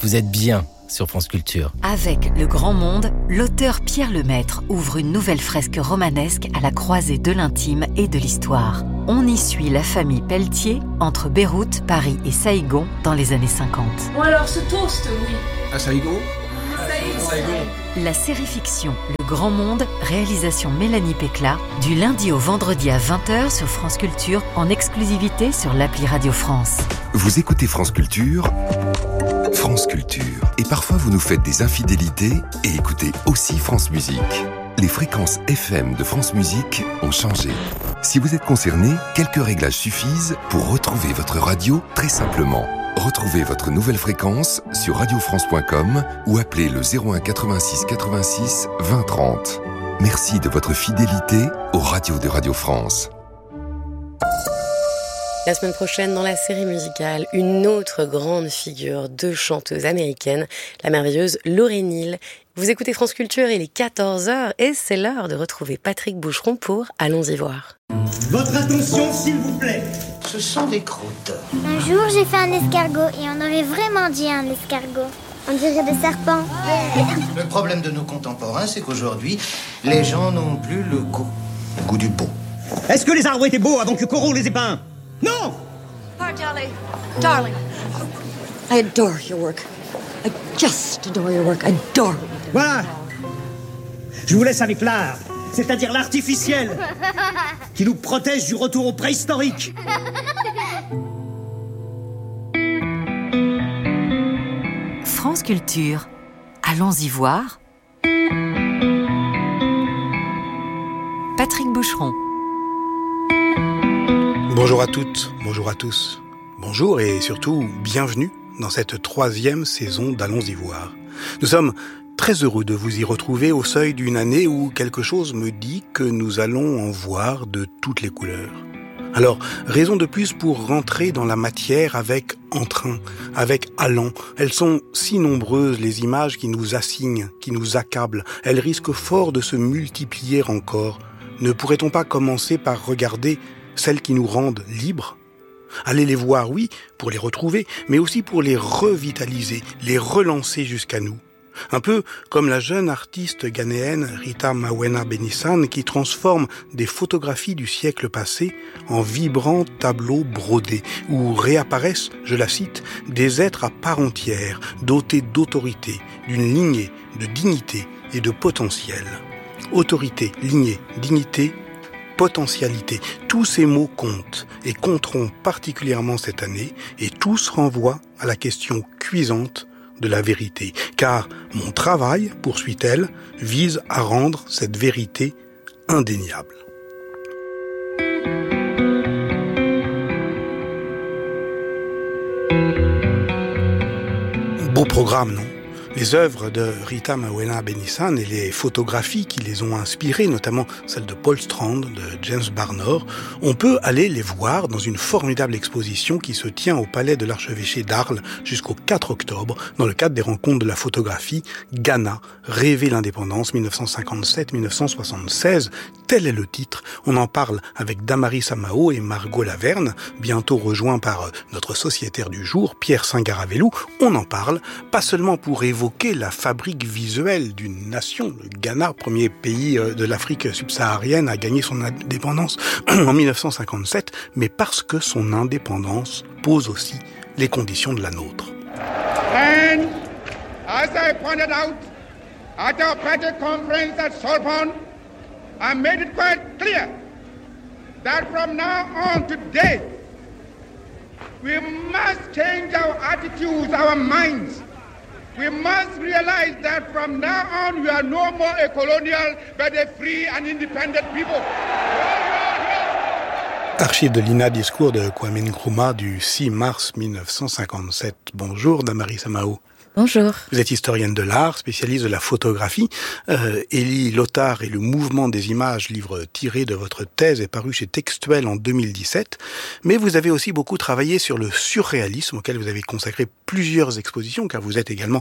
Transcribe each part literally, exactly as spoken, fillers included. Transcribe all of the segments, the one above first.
vous êtes bien sur France Culture. Avec Le Grand Monde, l'auteur Pierre Lemaître ouvre une nouvelle fresque romanesque à la croisée de l'intime et de l'histoire. On y suit la famille Pelletier entre Beyrouth, Paris et Saïgon dans les années cinquante. Bon alors, ce toast, oui. À Saïgon ? La série-fiction Le Grand Monde, réalisation Mélanie Pécla, du lundi au vendredi à vingt heures sur France Culture, en exclusivité sur l'appli Radio France. Vous écoutez France Culture, France Culture. Et parfois vous nous faites des infidélités et écoutez aussi France Musique. Les fréquences F M de France Musique ont changé. Si vous êtes concerné, quelques réglages suffisent pour retrouver votre radio très simplement. Retrouvez votre nouvelle fréquence sur radio france point com ou appelez le zéro un quatre-vingt-six quatre-vingt-six vingt trente. Merci de votre fidélité aux radios de Radio France. La semaine prochaine, dans la série musicale, une autre grande figure de chanteuse américaine, la merveilleuse Lauryn Hill. Vous écoutez France Culture, il est quatorze heures et c'est l'heure de retrouver Patrick Boucheron pour Allons-y voir. Votre attention, s'il vous plaît. Ce sont des croûtes. Un jour, j'ai fait un escargot et on aurait vraiment dit un escargot. On dirait des serpents. Le problème de nos contemporains, c'est qu'aujourd'hui, les gens n'ont plus le goût. Le goût du beau. Est-ce que les arbres étaient beaux avant que Corot les ait peints ? Non! Oh, darling, darling, I adore your work. I just adore your work. I adore it. Voilà. Je vous laisse avec l'art, c'est-à-dire l'artificiel, qui nous protège du retour au préhistorique. France Culture, allons-y voir. Patrick Boucheron. Bonjour à toutes, bonjour à tous. Bonjour et surtout bienvenue dans cette troisième saison d'Allons-y voir. Nous sommes très heureux de vous y retrouver au seuil d'une année où quelque chose me dit que nous allons en voir de toutes les couleurs. Alors, raison de plus pour rentrer dans la matière avec entrain, avec allant. Elles sont si nombreuses, les images qui nous assignent, qui nous accablent. Elles risquent fort de se multiplier encore. Ne pourrait-on pas commencer par regarder celles qui nous rendent libres ? Aller les voir, oui, pour les retrouver, mais aussi pour les revitaliser, les relancer jusqu'à nous. Un peu comme la jeune artiste ghanéenne Rita Mawena-Benissane qui transforme des photographies du siècle passé en vibrants tableaux brodés où réapparaissent, je la cite, des êtres à part entière, dotés d'autorité, d'une lignée, de dignité et de potentiel. Autorité, lignée, dignité, potentialité, tous ces mots comptent et compteront particulièrement cette année et tous renvoient à la question cuisante de la vérité. Car mon travail, poursuit-elle, vise à rendre cette vérité indéniable. Beau programme, non ? Les œuvres de Rita Mawena-Benissane et les photographies qui les ont inspirées, notamment celles de Paul Strand, de James Barnard, on peut aller les voir dans une formidable exposition qui se tient au Palais de l'Archevêché d'Arles jusqu'au quatre octobre, dans le cadre des rencontres de la photographie Ghana, rêver l'indépendance dix-neuf cent cinquante-sept à dix-neuf cent soixante-seize. Tel est le titre. On en parle avec Damary Samao et Margot Laverne, bientôt rejoints par notre sociétaire du jour, Pierre Saint-Garavelou. On en parle, pas seulement pour évoquer la fabrique visuelle d'une nation, le Ghana, premier pays de l'Afrique subsaharienne à gagner son indépendance en dix-neuf cent cinquante-sept, mais parce que son indépendance pose aussi les conditions de la nôtre. And, as I pointed out at our party conference at Sorbonne, I made it quite clear that from now on today, we must change our attitudes, our minds. We must realize that from now on, we are no more a colonial, but a free and independent people. Archive de l'I N A, discours de Kwame Nkrumah du six mars dix-neuf cent cinquante-sept. Bonjour, Damary Samao. Bonjour. Vous êtes historienne de l'art, spécialiste de la photographie. Euh, Élie Lothar et le mouvement des images, livre tiré de votre thèse, est paru chez Textuel en deux mille dix-sept. Mais vous avez aussi beaucoup travaillé sur le surréalisme, auquel vous avez consacré plusieurs expositions, car vous êtes également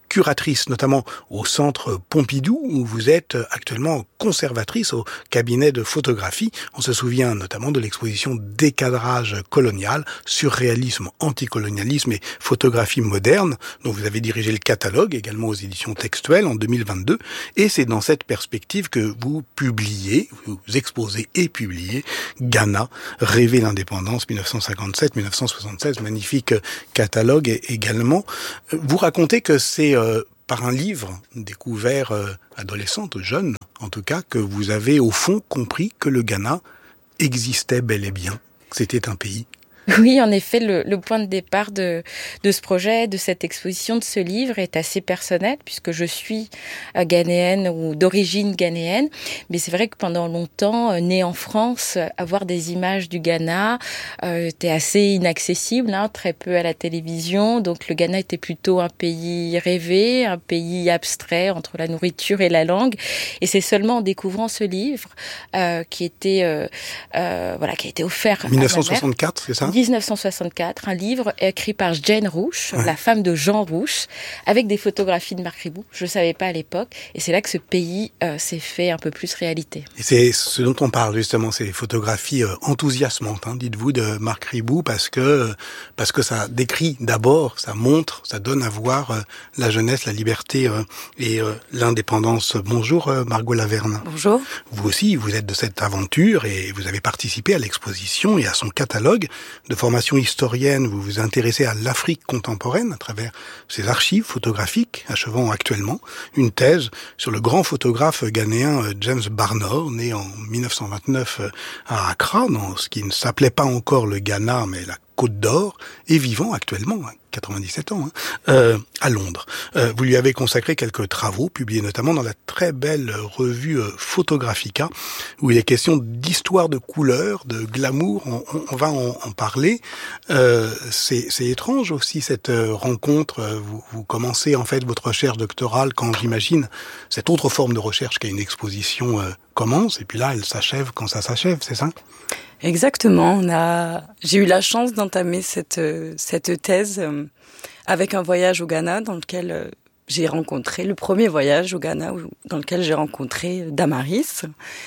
curatrice, notamment au Centre Pompidou, où vous êtes actuellement conservatrice au cabinet de photographie. On se souvient notamment de l'exposition Décadrage colonial, surréalisme, anticolonialisme et photographie moderne, dont vous avez dirigé le catalogue, également aux éditions Textuelles en deux mille vingt-deux. Et c'est dans cette perspective que vous publiez, vous exposez et publiez Ghana, rêver l'indépendance mille neuf cent cinquante-sept mille neuf cent soixante-seize, magnifique catalogue également. Vous racontez que c'est euh, par un livre découvert euh, adolescente, jeune en tout cas, que vous avez au fond compris que le Ghana existait bel et bien, que c'était un pays. Oui, en effet, le, le point de départ de, de ce projet, de cette exposition, de ce livre est assez personnel, puisque je suis ghanéenne ou d'origine ghanéenne. Mais c'est vrai que pendant longtemps, née en France, avoir des images du Ghana euh, était assez inaccessible, hein, très peu à la télévision. Donc le Ghana était plutôt un pays rêvé, un pays abstrait entre la nourriture et la langue. Et c'est seulement en découvrant ce livre euh, qui était euh, euh, voilà, qui a été offert mille neuf cent soixante-quatre, c'est ça ? dix-neuf cent soixante-quatre, un livre écrit par Jane Rouch, ouais. la femme de Jean Rouch, avec des photographies de Marc Ribot. Je ne savais pas à l'époque. Et c'est là que ce pays euh, s'est fait un peu plus réalité. Et c'est ce dont on parle justement, ces photographies euh, enthousiasmantes, hein, dites-vous, de Marc Ribot, parce que, parce que ça décrit d'abord, ça montre, ça donne à voir euh, la jeunesse, la liberté euh, et euh, l'indépendance. Bonjour euh, Margot Laverne. Bonjour. Vous aussi, vous êtes de cette aventure et vous avez participé à l'exposition et à son catalogue. De formation historienne, vous vous intéressez à l'Afrique contemporaine à travers ses archives photographiques, achevant actuellement une thèse sur le grand photographe ghanéen James Barnard, né en mille neuf cent vingt-neuf à Accra, dans ce qui ne s'appelait pas encore le Ghana, mais la Côte d'Or, et vivant actuellement, quatre-vingt-dix-sept ans, hein, euh, à Londres. Euh, vous lui avez consacré quelques travaux, publiés notamment dans la très belle revue euh, Photographica, où il est question d'histoire de couleur, de glamour, on, on va en, en parler. Euh, c'est, c'est étrange aussi cette euh, rencontre, vous, vous commencez en fait votre recherche doctorale quand, j'imagine, cette autre forme de recherche qu'est une exposition euh, commence, et puis là elle s'achève quand ça s'achève, c'est ça ? Exactement. On a, j'ai eu la chance d'entamer cette cette thèse euh, avec un voyage au Ghana dans lequel euh, j'ai rencontré le premier voyage au Ghana où, dans lequel j'ai rencontré Damaris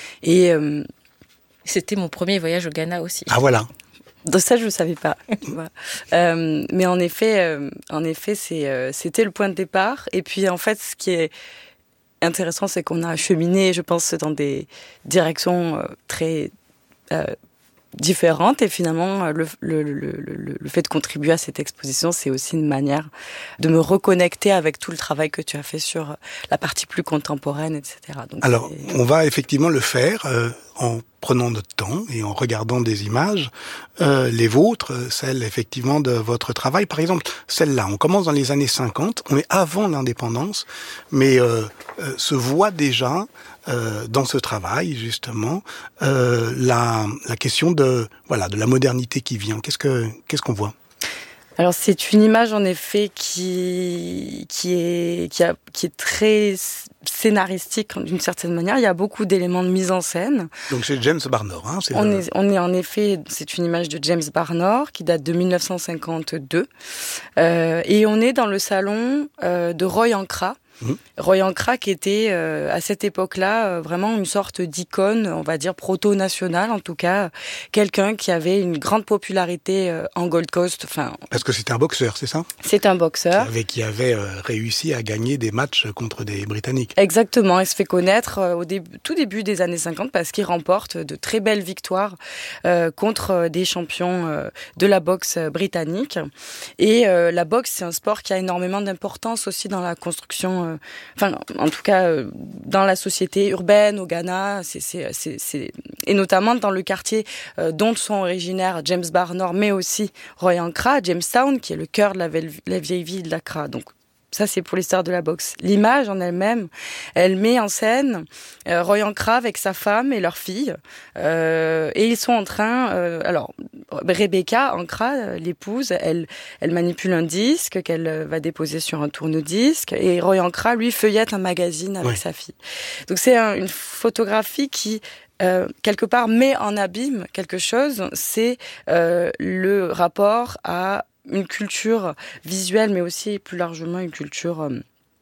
et euh, c'était mon premier voyage au Ghana aussi. Ah voilà. De ça, je ne savais pas. Voilà. euh, mais en effet, euh, en effet, c'est euh, c'était le point de départ. Et puis en fait, ce qui est intéressant, c'est qu'on a cheminé, je pense, dans des directions euh, très euh, différentes et finalement le, le, le, le, le fait de contribuer à cette exposition, c'est aussi une manière de me reconnecter avec tout le travail que tu as fait sur la partie plus contemporaine, et cetera. Donc alors, c'est... on va effectivement le faire euh, en prenant notre temps et en regardant des images, euh, les vôtres, celles effectivement de votre travail. Par exemple, celle-là, on commence dans les années cinquante, on est avant l'indépendance, mais euh, euh, se voit déjà Euh, dans ce travail justement euh, la la question de voilà de la modernité qui vient. Qu'est-ce que qu'est-ce qu'on voit? Alors c'est une image en effet qui qui est qui a qui est très scénaristique d'une certaine manière. Il y a beaucoup d'éléments de mise en scène. Donc c'est James Barnard. Hein, c'est on le... est on est en effet c'est une image de James Barnard qui date de mille neuf cent cinquante-deux euh, et on est dans le salon euh, de Roy Ankra. Mmh. Roy Ankra qui était euh, à cette époque-là euh, vraiment une sorte d'icône, on va dire proto-nationale en tout cas, quelqu'un qui avait une grande popularité euh, en Gold Coast. Enfin, parce que c'était un boxeur, c'est ça? C'est un boxeur. Qui avait, qui avait euh, réussi à gagner des matchs contre des Britanniques. Exactement, il se fait connaître euh, au début, tout début des années cinquante parce qu'il remporte de très belles victoires euh, contre des champions euh, de la boxe britannique. Et euh, la boxe, c'est un sport qui a énormément d'importance aussi dans la construction euh, enfin, en tout cas, euh, dans la société urbaine au Ghana, c'est, c'est, c'est, c'est... et notamment dans le quartier euh, dont sont originaires James Barnard, mais aussi Roy Ankra, Jamestown, qui est le cœur de la, ve- la vieille ville d'Accra. Donc, ça, c'est pour l'histoire de la boxe. L'image en elle-même, elle met en scène euh, Roy Ankra avec sa femme et leur fille. Euh, et ils sont en train... Euh, alors, Rebecca Ankra, l'épouse, elle, elle manipule un disque qu'elle va déposer sur un tourne-disque. Et Roy Ankra, lui, feuillette un magazine avec ouais. sa fille. Donc, c'est un, une photographie qui... Euh, quelque part met en abîme quelque chose. C'est euh, le rapport à... une culture visuelle, mais aussi plus largement une culture euh,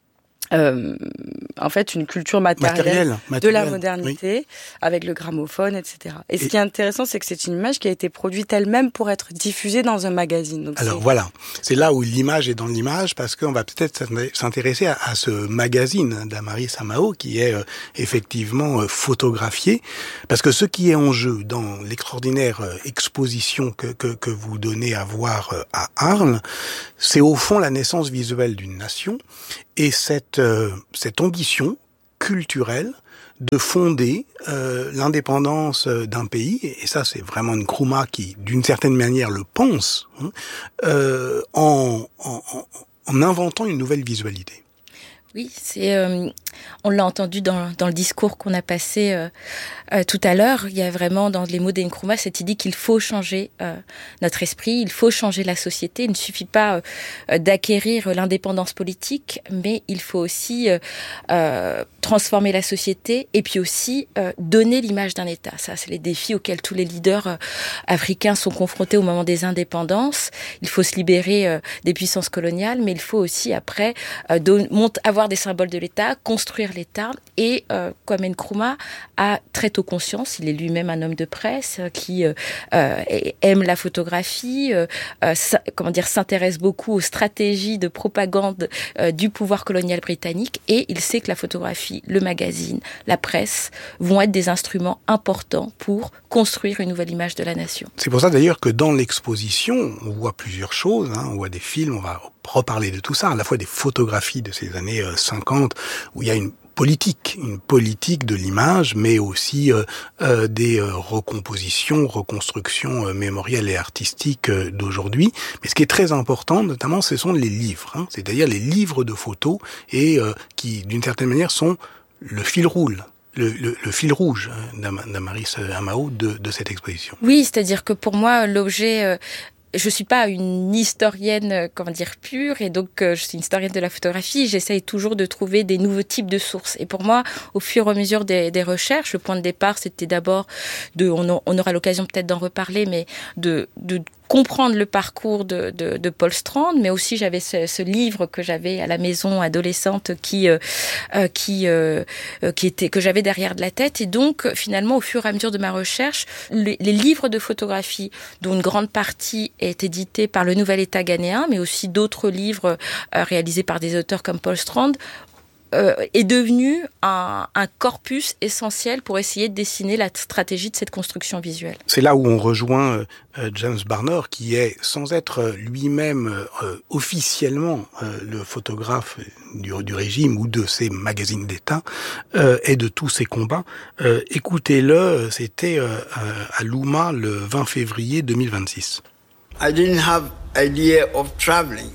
euh, en fait une culture matérielle, matériel, matériel, de la modernité, oui. avec le gramophone, et cetera. Et, et ce qui est intéressant, c'est que c'est une image qui a été produite elle-même pour être diffusée dans un magazine. Donc alors c'est... voilà, c'est là où l'image est dans l'image, parce qu'on va peut-être s'intéresser à, à ce magazine d'Amaris Amao qui est euh, effectivement euh, photographié, parce que ce qui est en jeu dans l'extraordinaire euh, exposition que, que, que vous donnez à voir euh, à Arles, c'est au fond la naissance visuelle d'une nation et cette, euh, cette ambition culturelle de fonder euh, l'indépendance d'un pays, et ça c'est vraiment Nkrumah qui d'une certaine manière le pense, hein, euh, en, en, en inventant une nouvelle visualité. Oui, c'est, euh, on l'a entendu dans, dans le discours qu'on a passé euh, euh, tout à l'heure. Il y a vraiment dans les mots d'Nkrumah cette idée qu'il faut changer euh, notre esprit, il faut changer la société. Il ne suffit pas euh, d'acquérir l'indépendance politique, mais il faut aussi euh, euh, transformer la société et puis aussi euh, donner l'image d'un État. Ça, c'est les défis auxquels tous les leaders euh, africains sont confrontés au moment des indépendances. Il faut se libérer euh, des puissances coloniales, mais il faut aussi après euh, don- mont- avoir des symboles de l'État, construire l'État. Et euh, Kwame Nkrumah a très tôt conscience, il est lui-même un homme de presse euh, qui euh, euh, aime la photographie, euh, euh, comment dire, s'intéresse beaucoup aux stratégies de propagande euh, du pouvoir colonial britannique, et il sait que la photographie, le magazine, la presse vont être des instruments importants pour construire une nouvelle image de la nation. C'est pour ça d'ailleurs que dans l'exposition, on voit plusieurs choses, hein, on voit des films, on va reparler de tout ça, à la fois des photographies de ces années cinquante, où il y a une politique, une politique de l'image, mais aussi euh, euh, des euh, recompositions, reconstructions euh, mémorielles et artistiques euh, d'aujourd'hui. Mais ce qui est très important, notamment, ce sont les livres, hein, c'est-à-dire les livres de photos, et euh, qui, d'une certaine manière, sont le fil rouge. Le, le, le fil rouge d'Amaris Amao de, de cette exposition. Oui, c'est-à-dire que pour moi, l'objet... Euh Je suis pas une historienne, comment dire, pure, et donc euh, je suis une historienne de la photographie. J'essaye toujours de trouver des nouveaux types de sources. Et pour moi, au fur et à mesure des, des recherches, le point de départ, c'était d'abord de, on, on aura l'occasion peut-être d'en reparler, mais de, de comprendre le parcours de, de, de Paul Strand, mais aussi j'avais ce, ce livre que j'avais à la maison adolescente qui, euh, qui, euh, qui était, que j'avais derrière de la tête. Et donc, finalement, au fur et à mesure de ma recherche, les, les livres de photographie, dont une grande partie est édité par le Nouvel État ghanéen, mais aussi d'autres livres euh, réalisés par des auteurs comme Paul Strand, euh, est devenu un, un corpus essentiel pour essayer de dessiner la stratégie de cette construction visuelle. C'est là où on rejoint euh, James Barnard, qui est, sans être lui-même euh, officiellement euh, le photographe du, du régime ou de ces magazines d'État, euh, et de tous ces combats. Euh, écoutez-le, c'était euh, à Louma le vingt février deux mille vingt-six. I didn't have idea of traveling,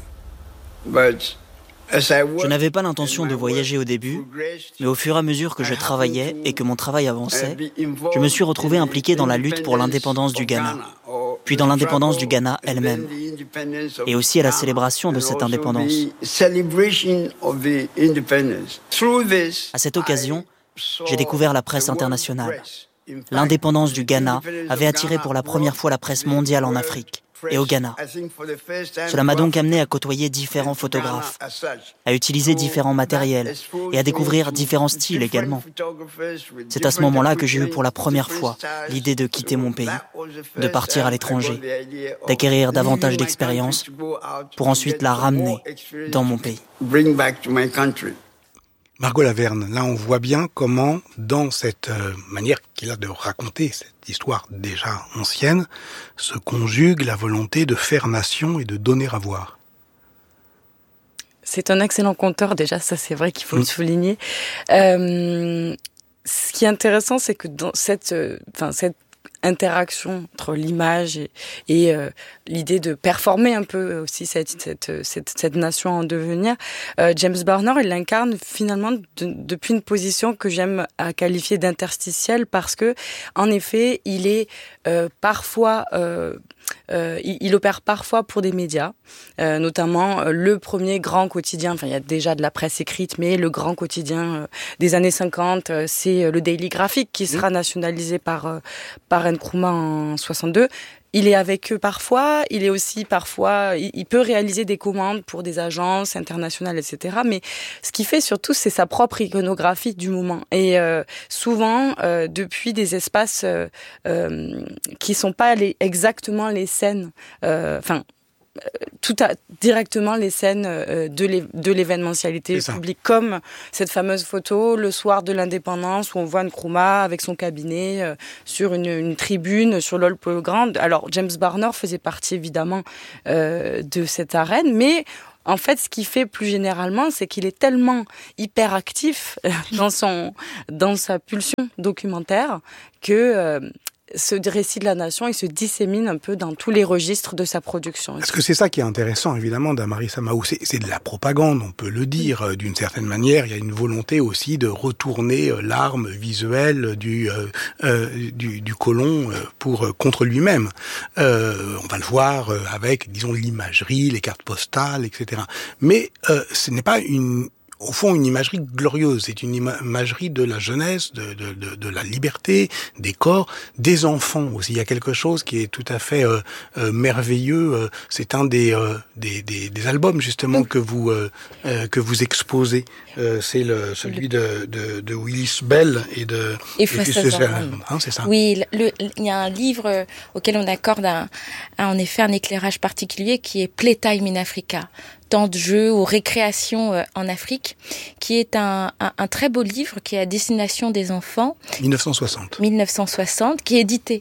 but je n'avais pas l'intention de voyager au début, mais au fur et à mesure que je travaillais et que mon travail avançait, je me suis retrouvé impliqué dans la lutte pour l'indépendance du Ghana, puis dans l'indépendance du Ghana elle-même, et aussi à la célébration de cette indépendance. À cette occasion, j'ai découvert la presse internationale. L'indépendance du Ghana avait attiré pour la première fois la presse mondiale en Afrique et au Ghana. Cela m'a donc amené à côtoyer différents photographes, à utiliser différents matériels et à découvrir différents styles également. C'est à ce moment-là que j'ai eu pour la première fois l'idée de quitter mon pays, de partir à l'étranger, d'acquérir davantage d'expérience pour ensuite la ramener dans mon pays. Margot Laverne, là on voit bien comment, dans cette euh, manière qu'il a de raconter cette histoire déjà ancienne, se conjugue la volonté de faire nation et de donner à voir. C'est un excellent conteur, déjà, ça c'est vrai qu'il faut mmh. le souligner. Euh, ce qui est intéressant, c'est que dans cette, enfin, cette interaction entre l'image et, et euh, l'idée de performer un peu aussi cette, cette, cette, cette nation en devenir. Euh, James Barnard, il l'incarne finalement de, depuis une position que j'aime à qualifier d'interstitielle parce que, en effet, il est euh, parfois... Euh, Euh, il, il opère parfois pour des médias, euh, notamment euh, le premier grand quotidien, enfin il y a déjà de la presse écrite, mais le grand quotidien euh, des années cinquante, euh, c'est le Daily Graphic qui sera nationalisé par, euh, par Nkrumah en soixante-deux. il est avec eux parfois, il est aussi parfois, il, il peut réaliser des commandes pour des agences internationales, et cetera. Mais ce qu'il fait surtout, c'est sa propre iconographie du moment. Et euh, souvent, euh, depuis des espaces euh, euh, qui sont pas les, exactement les scènes, enfin. Euh, tout à, directement les scènes euh, de, l'é, de l'événementialité publique, comme cette fameuse photo le soir de l'indépendance où on voit Nkrumah avec son cabinet euh, sur une, une tribune sur l'Olpogrand. Alors James Barner faisait partie évidemment euh, de cette arène, mais en fait, ce qu'il fait plus généralement, c'est qu'il est tellement hyperactif dans son dans sa pulsion documentaire que euh, ce récit de la nation, il se dissémine un peu dans tous les registres de sa production. Est-ce que c'est ça qui est intéressant, évidemment, d'Amari Samaou? C'est, c'est de la propagande, on peut le dire, euh, d'une certaine manière. Il y a une volonté aussi de retourner euh, l'arme visuelle du, euh, euh, du, du colon euh, pour, euh, contre lui-même. Euh, on va le voir euh, avec, disons, l'imagerie, les cartes postales, et cetera. Mais euh, ce n'est pas une... au fond, une imagerie glorieuse. C'est une imagerie de la jeunesse, de, de, de, de la liberté, des corps, des enfants aussi. Il y a quelque chose qui est tout à fait euh, euh, merveilleux. C'est un des, euh, des, des, des albums, justement, que vous, euh, euh, que vous exposez. Euh, c'est le, celui de, de, de Willis Bell et de... Et Sutherland. Hein, c'est ça. Oui, le, il y a un livre auquel on accorde un, un, en effet un éclairage particulier qui est Playtime in Africa. Temps de jeu ou récréation euh, en Afrique, qui est un, un, un très beau livre qui est à destination des enfants. dix-neuf cent soixante. dix-neuf cent soixante, qui est édité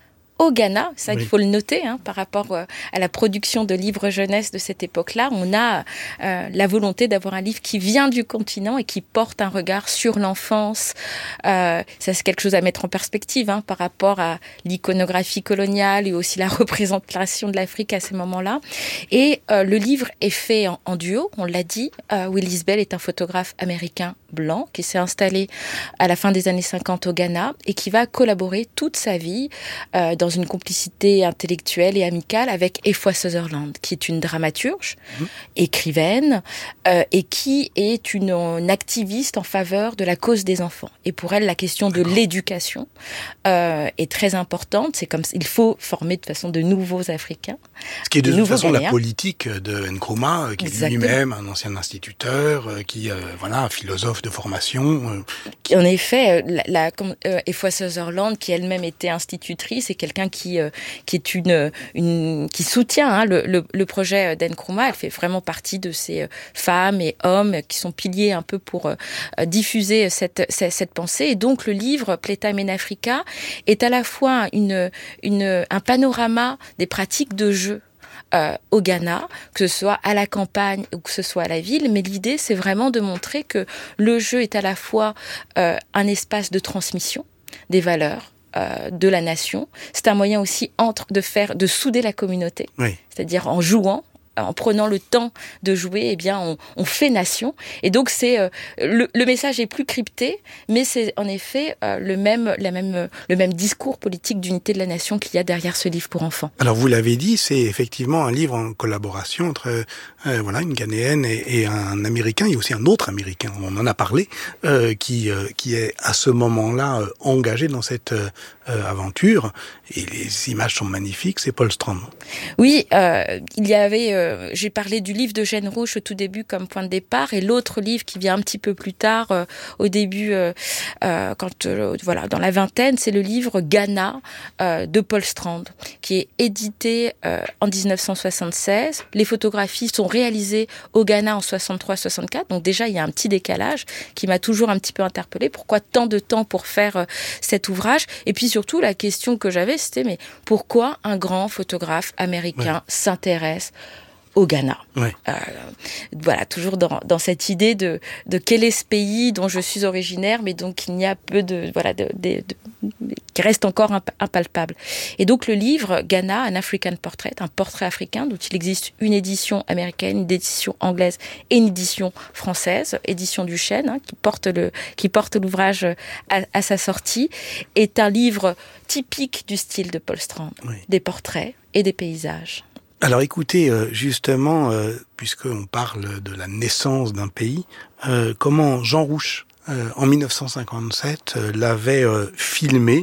au Ghana, ça oui. Il faut le noter, hein, par rapport euh, à la production de livres jeunesse de cette époque-là. On a euh, la volonté d'avoir un livre qui vient du continent et qui porte un regard sur l'enfance. Euh, ça, c'est quelque chose à mettre en perspective hein, par rapport à l'iconographie coloniale et aussi la représentation de l'Afrique à ces moments-là. Et euh, le livre est fait en, en duo, on l'a dit. Euh, Willis Bell est un photographe américain blanc qui s'est installé à la fin des années cinquante au Ghana et qui va collaborer toute sa vie euh, dans une complicité intellectuelle et amicale avec Efwa Sutherland, qui est une dramaturge, mmh. écrivaine, euh, et qui est une, une activiste en faveur de la cause des enfants. Et pour elle, la question de l'éducation euh, est très importante. C'est comme il faut former de façon de nouveaux Africains. Ce qui est de, de toute façon Ghanéens. La politique de Nkrumah, qui Exactement. Est lui-même un ancien instituteur, qui euh, voilà, un philosophe de formation. Euh, qui... En effet, la, la, euh, Efwa Sutherland, qui elle-même était institutrice, est quelqu'un qui euh, qui est une une qui soutient hein, le, le le projet d'Nkrumah. Elle fait vraiment partie de ces femmes et hommes qui sont piliers un peu pour euh, diffuser cette, cette cette pensée. Et donc le livre Playtime in Africa est à la fois une une un panorama des pratiques de jeu Euh, au Ghana, que ce soit à la campagne ou que ce soit à la ville, mais l'idée c'est vraiment de montrer que le jeu est à la fois euh, un espace de transmission des valeurs euh, de la nation, c'est un moyen aussi entre de faire de souder la communauté, oui. C'est-à-dire en jouant, en prenant le temps de jouer, eh bien, on, on fait nation. Et donc, c'est euh, le, le message est plus crypté, mais c'est en effet euh, le même, la même, le même discours politique d'unité de la nation qu'il y a derrière ce livre pour enfants. Alors, vous l'avez dit, c'est effectivement un livre en collaboration entre euh, voilà une Ghanéenne et, et un Américain, et aussi un autre Américain. On en a parlé, euh, qui euh, qui est à ce moment-là euh, engagé dans cette euh, aventure. Et les images sont magnifiques. C'est Paul Strand. Oui, euh, il y avait. Euh, J'ai parlé du livre d'Eugène Rouche au tout début comme point de départ, et l'autre livre qui vient un petit peu plus tard, euh, au début, euh, euh, quand euh, voilà, dans la vingtaine, c'est le livre Ghana euh, de Paul Strand, qui est édité euh, en dix-neuf cent soixante-seize. Les photographies sont réalisées au Ghana en soixante-trois soixante-quatre, donc déjà il y a un petit décalage qui m'a toujours un petit peu interpellée. Pourquoi tant de temps pour faire euh, cet ouvrage? Et puis surtout la question que j'avais, c'était mais pourquoi un grand photographe américain ouais. s'intéresse au Ghana. Ouais. Euh, voilà, toujours dans, dans cette idée de, de quel est ce pays dont je suis originaire, mais donc il y a peu de, voilà, de, de, de, qui reste encore impalpable. Et donc le livre Ghana, An African Portrait, un portrait africain, dont il existe une édition américaine, une édition anglaise et une édition française, édition du Chêne, hein, qui porte le, qui porte l'ouvrage à, à sa sortie, est un livre typique du style de Paul Strand, oui. Des portraits et des paysages. Alors écoutez, justement, euh, puisqu'on parle de la naissance d'un pays, euh, comment Jean Rouch, euh, en dix-neuf cent cinquante-sept, euh, l'avait euh, filmé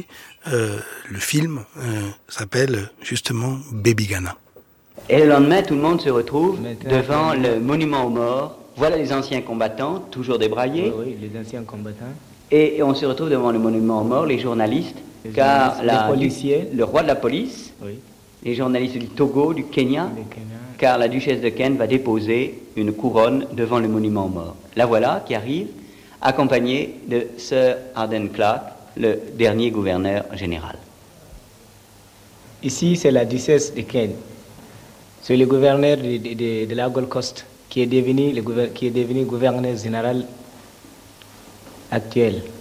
Euh, le film euh, s'appelle justement Baby Ghana. Et le lendemain, tout le monde se retrouve devant le monument aux morts. Voilà les anciens combattants, toujours débraillés. Oui, oui, les anciens combattants. Et, et on se retrouve devant le monument aux morts, les journalistes, les car journalistes, la, les policiers. Du, le roi de la police, oui. Les journalistes du Togo, du Kenya, Kenya, car la duchesse de Kent va déposer une couronne devant le monument aux morts. La voilà qui arrive, accompagnée de Sir Arden Clark, le dernier gouverneur général. Ici, c'est la duchesse de Kent. C'est le gouverneur de, de, de, de la Gold Coast qui est devenu, le, qui est devenu gouverneur général actuel.